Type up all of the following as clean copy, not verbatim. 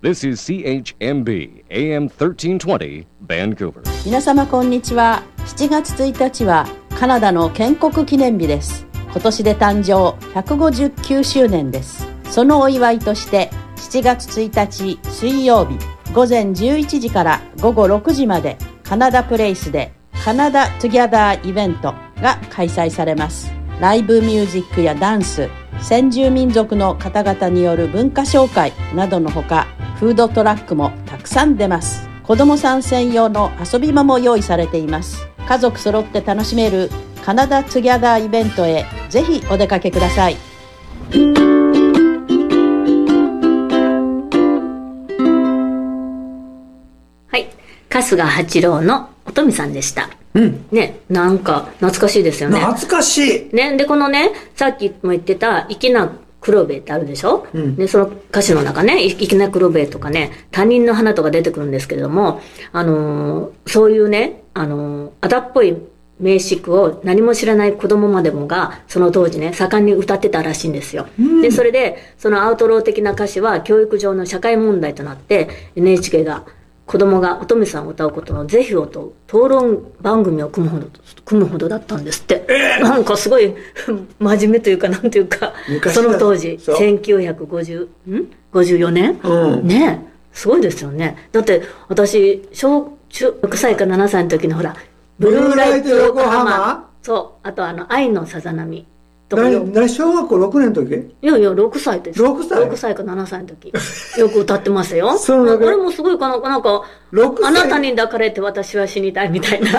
This is CHMB AM 1320 Vancouver. 皆様こんにちは。7月1日はカナダの建国記念日です。今年で誕生159周年です。そのお祝いとして7月1日水曜日午前11時から午後6時までカナダプレイスでカナダトゥギャザーイベントが開催されます。ライブミュージックやダンス、先住民族の方々による文化紹介などのほか、フードトラックもたくさん出ます。子どもさん専用の遊び場も用意されています。家族揃って楽しめるカナダトゥギャザーイベントへぜひお出かけください。 はい、春日八郎のおとみさんでした。ね、なんか懐かしいですよね。 懐かしい。 ね、でこのね、さっきも言ってた粋な黒兵衛ってあるでしょ、でその歌詞の中ね、粋な黒兵衛とかね、他人の花とか出てくるんですけれども、そういうね、あだっぽい名詞句を何も知らない子供までもがその当時ね盛んに歌ってたらしいんですよ、でそれでそのアウトロー的な歌詞は教育上の社会問題となって NHK が子供がおとみさんを歌うことの是非をと討論番組を組むほどだったんですって、なんかすごい真面目というかなんていうか、その当時1954年、ねすごいですよね。だって私小中6歳か7歳の時のほらブルーライト横浜、そう、あと愛のさざ波とか。 小学校6年の時？ いやいや6歳です。6歳か7歳の時よく歌ってますよ。これもすごいかなんかあなたに抱かれて私は死にたいみたいな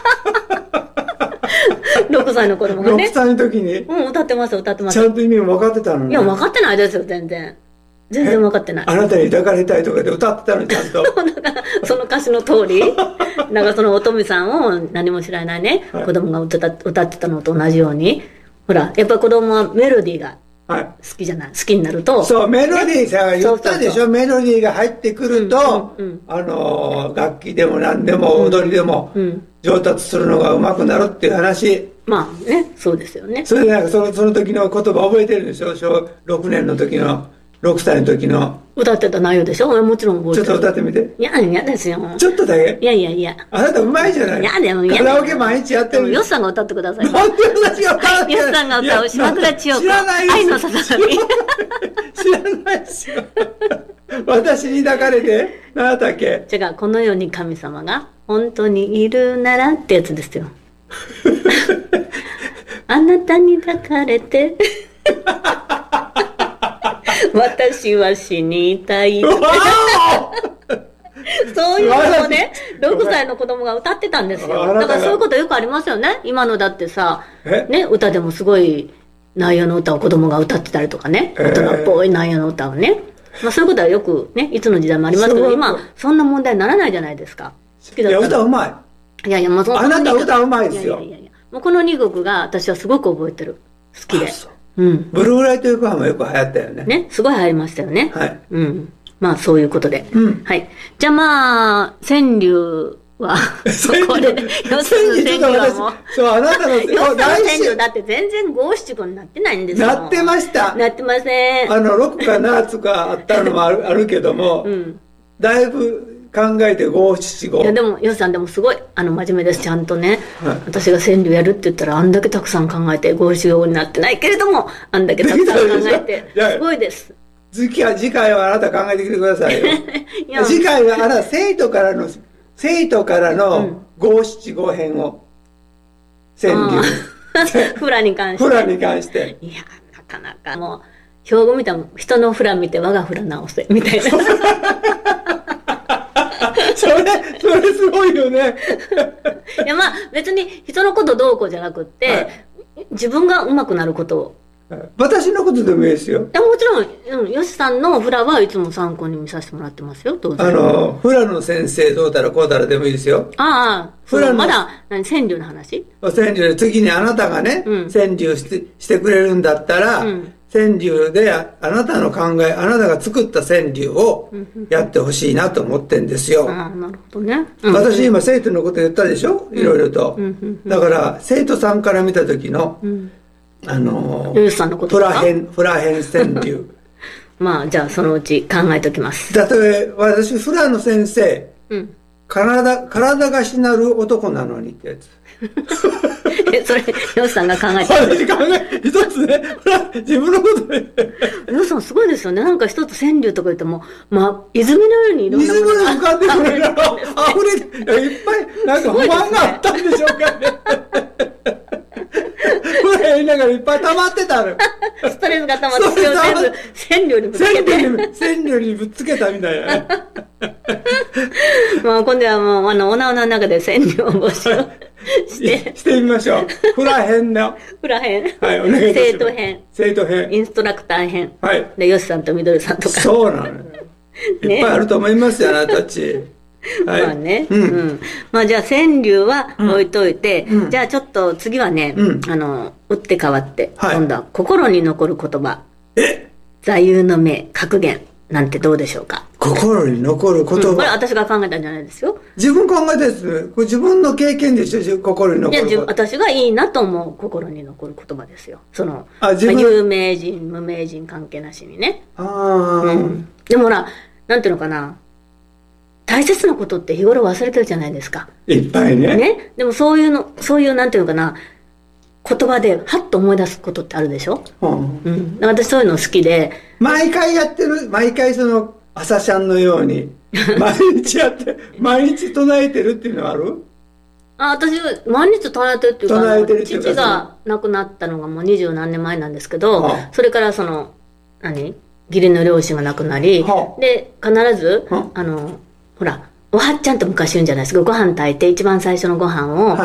6歳の子供がね、 6歳の時に、 歌ってます。ちゃんと意味分かってたのね。 いや分かってないですよ、全然分かってない。 あなたに抱かれたいとかで歌ってたの、ちゃんとその歌詞の通りなんかそのおとみさんを何も知らないね、子供が歌ってたのと同じように、ほらやっぱり子供はメロディーが好きじゃない、好きになると、 そうメロディーさんが言ったでしょ、メロディーが入ってくると、楽器でも何でも踊りでも上達するのが上手くなるっていう話。 まあね、そうですよね。 それでなんかその時の言葉覚えてるでしょ、小6年の時の6歳の時の歌ってた内容でしょ。もちろん覚えてる。 ちょっと歌ってみて。 嫌ですよ。 ちょっとだけ。 いやあなたうまいじゃない。カラオケ毎日やってる。 よっさんが歌ってください。 なんで私が歌ってよっさんが歌う島倉千代子、 知らないです。 愛のさざ波。 知らないですよ。私に抱かれて何だっけ。 違う、この世に神様が本当にいるならってやつですよ。あなたに抱かれて私は死にたい。そういうのをね、6歳の子供が歌ってたんですよ。だからそういうことよくありますよね。今のだってさ、ね、歌でもすごい内容の歌を子供が歌ってたりとかね、大人っぽい内容の歌をね、まあそういうことはよくね、いつの時代もありますけど、今そんな問題にならないじゃないですか。 いや歌うまい。 いやもうあなた歌うまいですよ。 もうこの2曲が私はすごく覚えてる。好きで。 ブルーライト横浜よく流行ったよね。 ね、すごい流行りましたよね。 はい。 まあそういうことで。はい。じゃあまあ、川柳は、そこで、よその川柳はもう、 そう、あなたの、 よその川柳だって全然五七五になってないんですよ。 なってました。 なってません。 6か7つかあったのもあるけども、だいぶ、考えて五七五。 いやでもよっさんでもすごい真面目です。ちゃんとね、私が川柳やるって言ったらあんだけたくさん考えて五七五になってないけれどもあんだけたくさん考えてすごいです。 次回はあなた考えてきてくださいよ。次回はあなた生徒からの五七五編を川柳フラに関して。いやなかなかもう標語見たら人のフラ見て我がフラ直せみたいな。 それすごいよね。 いやまあ別に人のことどうこうじゃなくって、自分が上手くなることを。 私のことでもいいですよ。 いやもちろん、よしさんのフラはいつも参考に見させてもらってますよ。どうぞ。 フラの先生どうたらこうたらでもいいですよ。 フラまだ川柳の話？ 川柳で次にあなたがね、川柳してくれるんだったら、川柳であなたの考え、あなたが作った川柳をやってほしいなと思ってんですよ。 なるほどね。 私今生徒のこと言ったでしょ、いろいろと。だから生徒さんから見た時の、 よしさんのことフラ編川柳まあじゃあそのうち考えておきます。 例えば私フラの先生、体がしなる男なのにってやつ。 それヨウさんが考えて私考え一つね、自分のことでヨウさんすごいですよね。なんか一つ川柳とか言っても、まあ泉のようにいろんなものが水が浮かんでくるから溢れていっぱいなんか不満があったんでしょうかね。これやりながらいっぱい溜まってたの。 ストレスが溜まって全部川柳にぶつけて川柳にぶっつけたみたいなね。 まあ今度はもうおなおなの中で川柳を募集してみましょう。フラ編の。 フラ編。 はい、お願いします。 生徒編。 生徒編。 インストラクター編。 はい。 で、ヨシさんとミドルさんとか。 そうなの。いっぱいあると思いますよ、あなたたち。 はい、まあね。まあじゃあ川柳は置いといて、じゃあちょっと次はね、打って変わって、今度は心に残る言葉。座右の銘、格言。なんてどうでしょうか。 心に残る言葉。 これ私が考えたんじゃないですよ。 自分考えたやつ、これ自分の経験でしょ、心に残る。 いや、私がいいなと思う心に残る言葉ですよ。有名人、無名人関係なしにね。でもほら、なんていうのかな。大切なことって日頃忘れてるじゃないですか。 いっぱいね。 ね。でもそういうなんていうのかな。言葉でハッと思い出すことってあるでしょ。私そういうの好きで。 毎回やってる、毎回朝シャンのように、毎日やって、毎日唱えてるっていうのはある？ 私、毎日唱えてるっていうか、父が亡くなったのがもう20何年前なんですけど、それから義理の両親が亡くなり、で、必ず、ほら、おはっちゃんって昔言うんじゃないですか、ご飯炊いて一番最初のご飯を、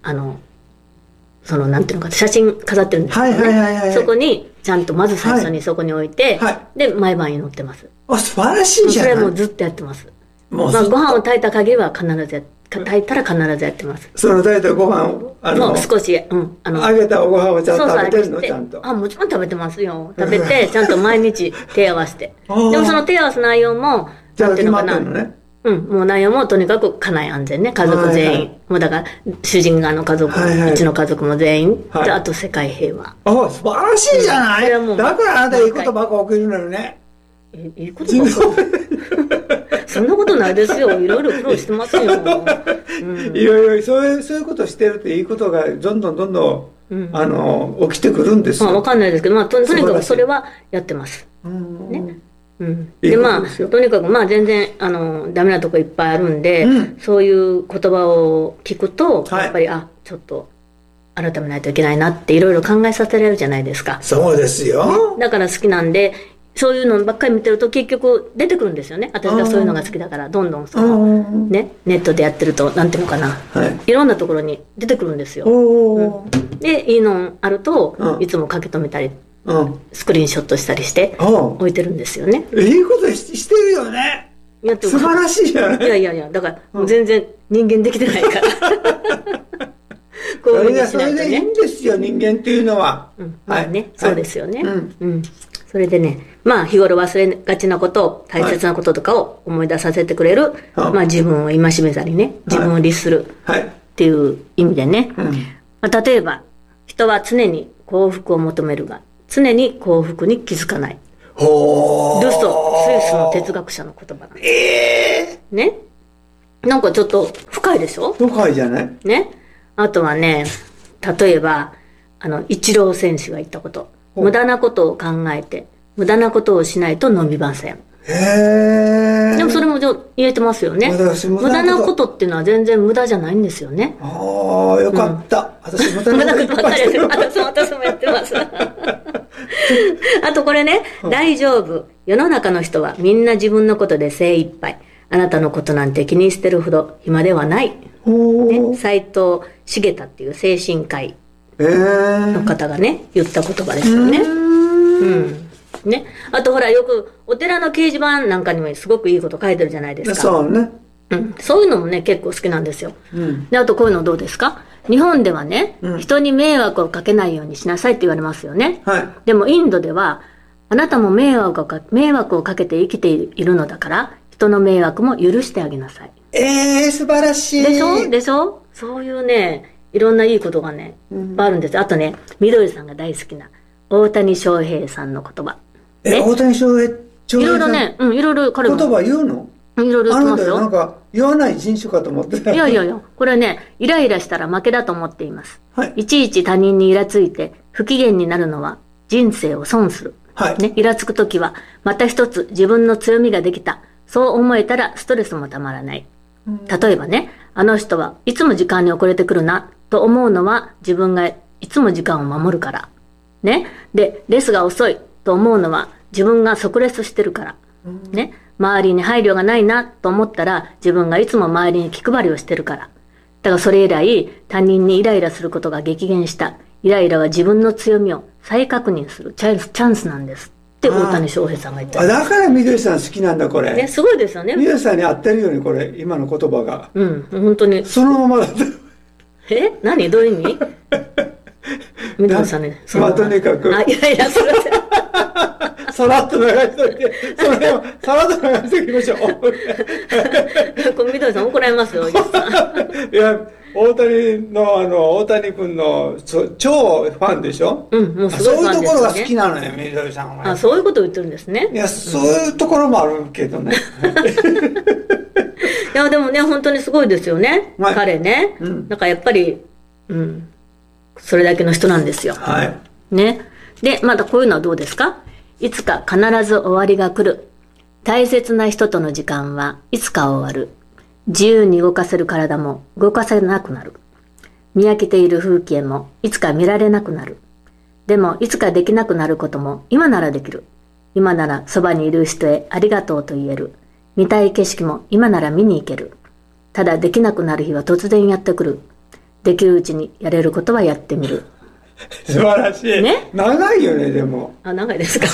なんていうのか、写真飾ってるんですけどね。そこに、ちゃんとまず最初にそこに置いて、で、毎晩祈ってます。 素晴らしいじゃない。 それもずっとやってます。まあ、ご飯を炊いた限りは必ず炊いたら必ずやってます。 その炊いたご飯を、 もう少し、揚げたご飯をちゃんと食べてるの、ちゃんと。 もちろん食べてますよ。食べて、ちゃんと毎日手合わせて。でもその手合わす内容も、 なんていうのかな。 もう内容もとにかく家内安全ね、家族全員。もうだから、主人側の家族、うちの家族も全員。で、あと世界平和。 素晴らしいじゃない。だからあなたいいことばっか起きるのよね。 いいことばっかそんなことないですよ。いろいろ苦労してますよ。いやそういうことしてるっていいことがどんどん起きてくるんですよ。 わかんないですけど、とにかくそれはやってます。ね。でとにかく全然ダメなとこいっぱいあるんで、そういう言葉を聞くとやっぱりちょっと改めないといけないなっていろいろ考えさせられるじゃないですか。 そうですよ。 だから好きなんで、そういうのばっかり見てると結局出てくるんですよね。私がそういうのが好きだから、どんどんネットでやってると、なんていうのかな、いろんなところに出てくるんですよ。でいいのあるといつも書き留めたり、スクリーンショットしたりして置いてるんですよね。 いいことしてるよね。素晴らしいじゃない。 いやだから全然人間できてないからこういうふうにしないとね。 それでいいんですよ、人間っていうのは。 そうですよね。それでね、日頃忘れがちなことを、大切なこととかを思い出させてくれる、自分を戒めざりね、自分を律するっていう意味でね。例えば、人は常に幸福を求めるが、常に幸福に気づかない。ルソー、スイスの哲学者の言葉なんです。ね。なんかちょっと深いでしょ？ 深いじゃない？ ね。あとはね、例えば、イチロー選手が言ったこと。無駄なことを考えて、無駄なことをしないと伸びません。でもそれも言えてますよね。無駄なことっていうのは全然無駄じゃないんですよね。 よかった。私無駄なことばっかりやってる。 私もやってます。あとこれね、大丈夫。世の中の人はみんな自分のことで精一杯。あなたのことなんて気にしてるほど暇ではない。斉藤茂太っていう精神科医の方がね、言った言葉ですよね。ね。あとほら、よくお寺の掲示板なんかにもすごくいいこと書いてるじゃないですか。 そうね。 そういうのもね、結構好きなんですよ。で、あとこういうのどうですか？日本ではね、人に迷惑をかけないようにしなさいって言われますよね。でもインドでは、あなたも迷惑をかけて生きているのだから、人の迷惑も許してあげなさい。 素晴らしい。 でしょそういうね、いろんないいことがね、いっぱいあるんです。あとね、みどりさんが大好きな大谷翔平さんの言葉。 大谷翔平っいろいろね、いろいろ彼も。 言葉言うの？ いろいろ言ってますよ。 なんか言わない人種かと思ってた。 いやいやいや、これね、イライラしたら負けだと思っています。 はい。 いちいち他人にイラついて不機嫌になるのは人生を損する。 はい。 ね、イラつくときは、また一つ自分の強みができた。そう思えたらストレスもたまらない。例えばね、あの人はいつも時間に遅れてくるな、と思うのは自分がいつも時間を守るから。ね。で、レスが遅いと思うのは自分が即レスしてるから。ね。周りに配慮がないなと思ったら自分がいつも周りに気配りをしてるから。だからそれ以来他人にイライラすることが激減した。イライラは自分の強みを再確認するチャンスなんですって大谷翔平さんが言ってる。 だから緑さん好きなんだこれ。 ね、すごいですよね。 緑さんに合ってるようにこれ今の言葉が。 本当に。 そのままだった。 何どういう意味？緑さんね。 まあとにかく。 いやそれさらっと流しといて、それをさらっと流しておきましょう。 これ緑さん怒られますよ。 いや、大谷君の超ファンでしょ？ もうすごいファンですよね。 そういうところが好きなのよ、緑さんは。 そういうことを言ってるんですね。 いや、そういうところもあるけどね。 いや、でもね、本当にすごいですよね。 はい、 彼ね。なんかやっぱり、それだけの人なんですよ。 はい。 ね。で、またこういうのはどうですか？いつか必ず終わりが来る。大切な人との時間はいつか終わる。自由に動かせる体も動かせなくなる。見飽きている風景もいつか見られなくなる。でもいつかできなくなることも今ならできる。今ならそばにいる人へありがとうと言える。見たい景色も今なら見に行ける。ただできなくなる日は突然やってくる。できるうちにやれることはやってみる。 素晴らしい。ね。長いよね、でも。 長いですか。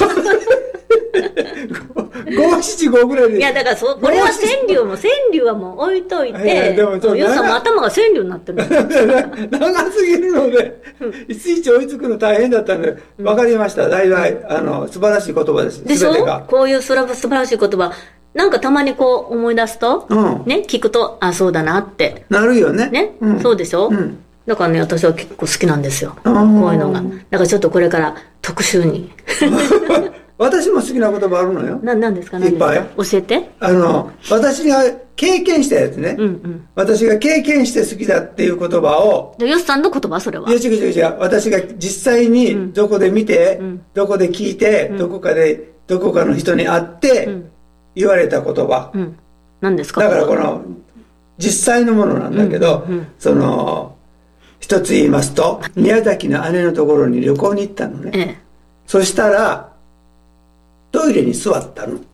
575ぐらいで。 いや、だからこれは川柳はもう置いといて、 でもヨウさんも頭が川柳になってる。 長すぎるので、いちいち追いつくの大変だったので、わかりました。大体、素晴らしい言葉です。 でしょ？こういう素晴らしい言葉、なんかたまにこう思い出すと、ね、聞くと、そうだなって。 なるよね。 ね、そうでしょ？だからね、私は結構好きなんですよ。こういうのが。だからちょっとこれから特集に。 私も好きな言葉あるのよ。 何ですか？いっぱい。教えて。 私が経験したやつね。私が経験して好きだっていう言葉を。 ヨシさんの言葉それは。 いや違う。私が実際にどこで見て、どこで聞いて、どこかの人に会って言われた言葉。 何ですか？ だからこの実際のものなんだけど、一つ言いますと、宮崎の姉のところに旅行に行ったのね。そしたら、トイレに座ったの。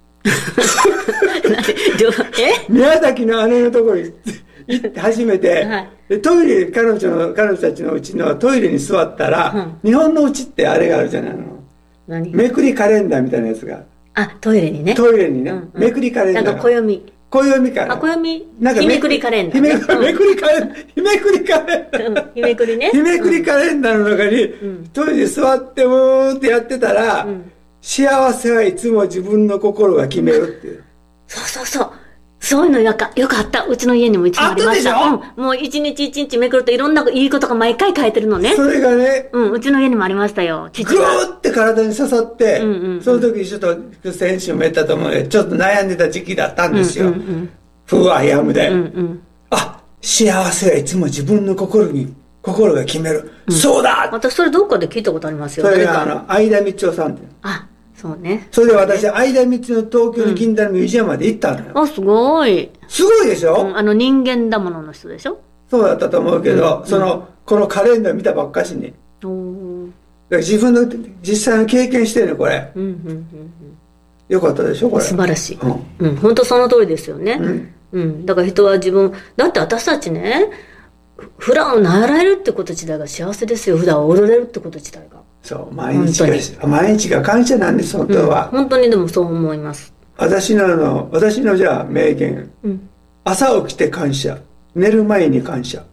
宮崎の姉のところに行って初めて、でトイレ、彼女たちのうちのトイレに座ったら、日本のうちってあれがあるじゃないの。めくりカレンダーみたいなやつが。 トイレにね。 トイレにね。めくりカレンダー。 なんか暦かな。暦。日めくりカレンダー。日めくりカレンダー。日めくりカレンダー。日めくりね。 日めくりカレンダーの中に、トイレで座ってブーってやってたら、幸せはいつも自分の心が決めるっていう。 そう。そういうのよくあった。うちの家にもいつもありました。もう一日一日めくるといろんないいことが毎回書いてるのね。 それがね。 うちの家にもありましたよ。 ぐーって体に刺さって、その時ちょっと先週も言ったと思うので、ちょっと悩んでた時期だったんですよ。不安やむで。幸せはいつも自分の心が決める。そうだ！ 私それどっかで聞いたことありますよ。 それが相田光夫さんって。 そうね。 それで私、相田光夫の東京の銀座のミュージアムまで行ったのよ。 すごい。 すごいでしょ？ 人間だものの人でしょ？ そうだったと思うけど、このカレンダー見たばっかしに。自分の実際の経験してるの、これ。よかったでしょ、これ。 素晴らしい。本当その通りですよね。だから人はだって私たちね、普段を習えるってこと自体が幸せですよ。普段を踊れるってこと自体が。 そう、毎日が感謝なんです、本当は。 本当にでもそう思います。 私のじゃあ名言。朝起きて感謝。寝る前に感謝。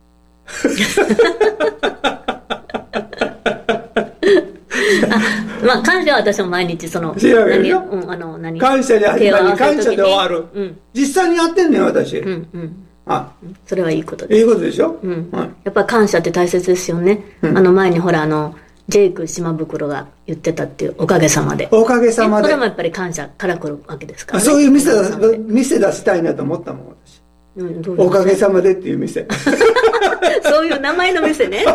感謝は私も毎日感謝で始まり、感謝で終わる。実際にやってんねん、私。 それはいいことです。 いいことでしょ？ やっぱり感謝って大切ですよね。前にほらジェイク島袋が言ってたっていう、おかげさまで。 おかげさまで。 これもやっぱり感謝から来るわけですからね。 そういう店出したいなと思ったもん、私。おかげさまでっていう店。 そういう名前の店ね。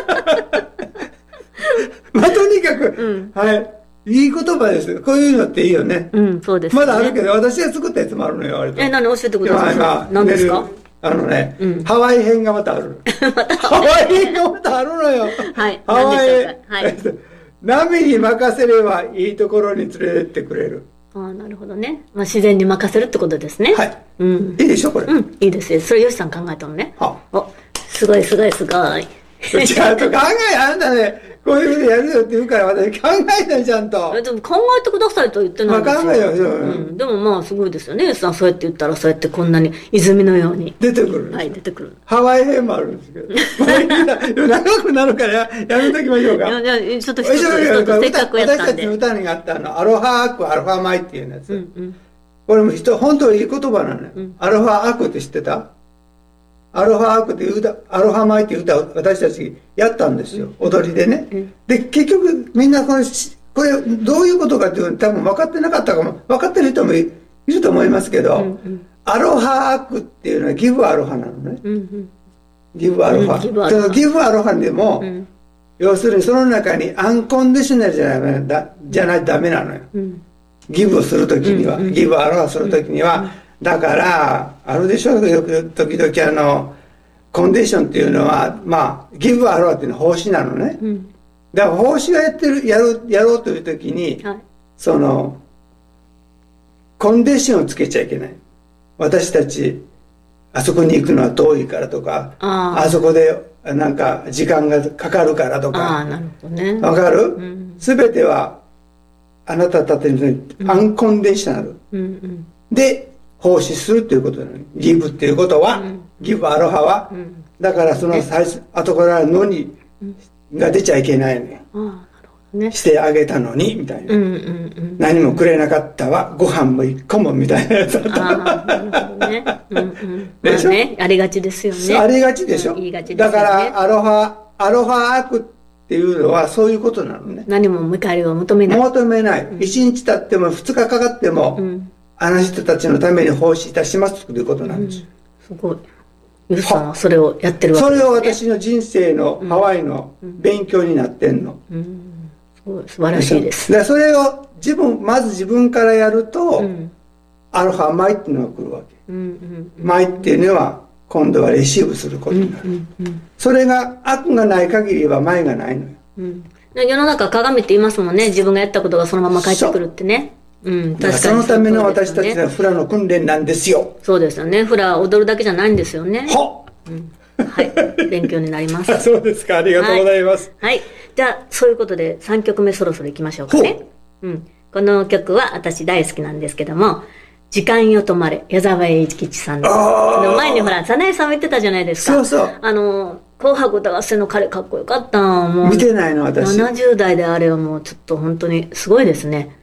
まあとにかく、はい。いい言葉です。こういうのっていいよね。 そうですね。 まだあるけど、私が作ったやつもあるのよ、割と。 何教えてください。何ですか？ ハワイ編がまたある。ハワイ編がまたあるのよ。 はい。 ハワイ編。波に任せればいいところに連れてってくれる。 なるほどね。まあ自然に任せるってことですね。 はい。いいでしょ、これ。 いいですよ。それ、よしさん考えたのね。すごいすごいすごい。 ちゃんと考え、あんたね、こういうふうにやるよって言うから私考えたちゃんと。 でも考えてくださいとは言ってないんですよ。 考えよ、 でもまあすごいですよね。よしさんそうやって言ったらそうやってこんなに泉のように。 出てくる。 はい、出てくる。 ハワイ編もあるんですけど。長くなるからやめときましょうか。 いや、ちょっとせっかくやったんで。 私たちの歌にあったアロハアク、アロハマイっていうやつ。これも本当にいい言葉なのよ。アロハアクって知ってた？アロハアクっていう歌、アロハマイっていう歌を私たちやったんですよ。踊りでね。で、結局みんなこれどういうことかっていうの多分分かってなかったかも、分かってる人もいると思いますけど、アロハアクっていうのはギブアロハなのね。ギブアロハ。そのギブアロハでも、要するにその中にアンコンディショナルじゃないとダメなのよ。ギブをするときには、ギブアロハするときには、だからあるでしょう、よく時々コンディションっていうのはまあギブアローっていうのは奉仕なのね、だから奉仕がやろうという時に、そのコンディションをつけちゃいけない。私たちあそこに行くのは遠いからとか、あそこでなんか時間がかかるからとか、 なるほどね。 わかる？全てはあなたたちにアンコンディショナルで奉仕するということなの。ギブっていうことは、ギブアロハは、だからその後からのにが出ちゃいけないのよ。してあげたのにみたいな。何もくれなかったわ、ご飯も一個もみたいなやつだった。 なるほどね。でしょ？ありがちですよね。 ありがちでしょ。だからアロハアクっていうのはそういうことなのね。 何も見返りを求めない。 求めない。一日経っても2日かかっても、あの人たちのために奉仕いたしますということなんです。 すごい。ゆうさんはそれをやってるわけですね。 それを私の人生のハワイの勉強になってんの。 素晴らしいです。 でそれをまず自分からやると、アロハマイっていうのが来るわけ。マイっていうのは今度はレシーブすることになる。それが悪がない限りはマイがないのよ。 世の中鏡って言いますもんね。自分がやったことがそのまま返ってくるってね。確かにそのための私たちのフラの訓練なんですよ。 そうですよね。フラ踊るだけじゃないんですよね。はい、勉強になります。 そうですか、ありがとうございます。 はい、じゃあそういうことで3曲目そろそろいきましょうかね。この曲は私大好きなんですけども、時間よ止まれ、矢沢永吉さんです。前にほら早苗さんも言ってたじゃないですか。 そうそう。 紅白歌合戦の彼かっこよかった。もう見てないの私。 70代であれはもうちょっと本当にすごいですね。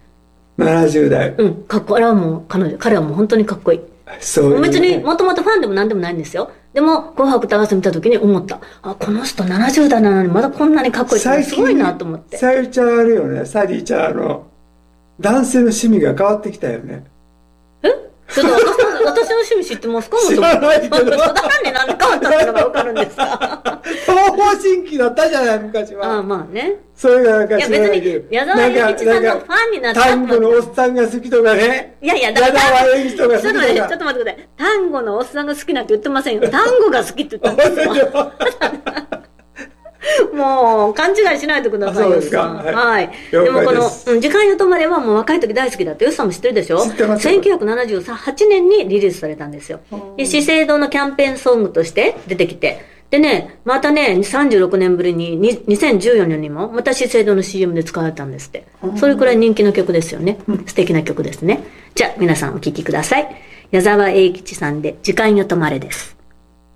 70代。 かっこいい。あれはもう彼はもう本当にかっこいい。 そういうね、 別にもともとファンでも何でもないんですよ。でも紅白歌合戦見た時に思った。この人70代なのにまだこんなにかっこいいってすごいなと思って。 さゆちゃんあるよね。サリーちゃん男性の趣味が変わってきたよね。 ちょっと私の趣味知ってますか？ 知らないけど。 なんで変わったのが分かるんですか？ 東方神起だったじゃない、昔は。 まあね。 それがなんか知らないけど。 いや別に、矢沢永吉さんのファンになった単語のおっさんが好きとかね。 いや、 矢沢永吉とか好きとか。 ちょっと待ってください。単語のおっさんが好きなんて言ってませんよ。単語が好きって言ったんですよ。もう勘違いしないでくださいよ。 そうですか。 はい。でもこの時間よ止まれはもう若い時大好きだって、よしさんも知ってるでしょ？ 知ってます。 1978年にリリースされたんですよ。で、資生堂のキャンペーンソングとして出てきて、でね、またね、36年ぶりに2014年にもまた資生堂の CM で使われたんですって。それくらい人気の曲ですよね。素敵な曲ですね。じゃあ皆さんお聴きください。矢沢永吉さんで時間よ止まれです。